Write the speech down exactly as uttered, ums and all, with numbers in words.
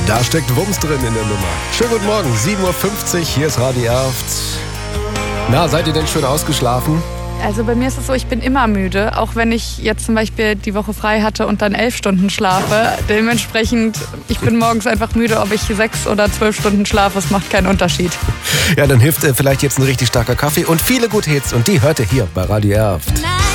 Da steckt Wumms drin in der Nummer. Schönen guten Morgen, sieben Uhr fünfzig, hier ist Radio Erft. Na, seid ihr denn schön ausgeschlafen? Also bei mir ist es so, ich bin immer müde, auch wenn ich jetzt zum Beispiel die Woche frei hatte und dann elf Stunden schlafe. Dementsprechend, ich bin morgens einfach müde, ob ich sechs oder zwölf Stunden schlafe, es macht keinen Unterschied. Ja, dann hilft äh, vielleicht jetzt ein richtig starker Kaffee und viele gute Hits und die hört ihr hier bei Radio Erft.